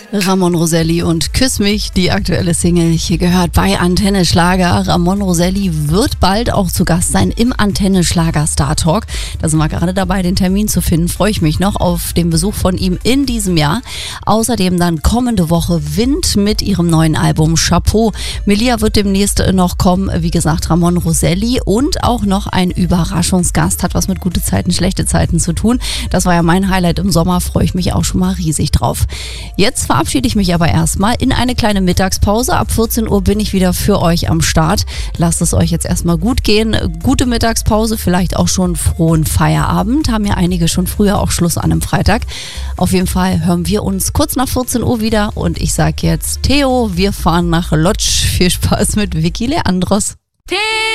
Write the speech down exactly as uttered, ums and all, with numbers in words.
Ramon Roselli und Küss mich, die aktuelle Single, hier gehört bei Antenne Schlager. Ramon Roselli wird bald auch zu Gast sein im Antenne Schlager Star Talk. Da sind wir gerade dabei, den Termin zu finden. Freue ich mich noch auf den Besuch von ihm in diesem Jahr. Außerdem dann kommende Woche Wind mit ihrem neuen Album Chapeau. Melia wird demnächst noch kommen, wie gesagt, Ramon Roselli und auch noch ein Überraschungsgast, hat was mit gute Zeiten, schlechte Zeiten zu tun. Das war ja mein Highlight im Sommer, freue ich mich auch schon mal riesig drauf. Jetzt verabschiede ich mich aber erstmal in eine kleine Mittagspause. Ab vierzehn Uhr bin ich wieder für euch am Start. Lasst es euch jetzt erstmal gut gehen. Gute Mittagspause, vielleicht auch schon frohen Feierabend. Haben ja einige schon früher auch Schluss an einem Freitag. Auf jeden Fall hören wir uns kurz nach vierzehn Uhr wieder und ich sage jetzt Theo, wir fahren nach Lodz. Viel Spaß mit Vicky Leandros. Theo!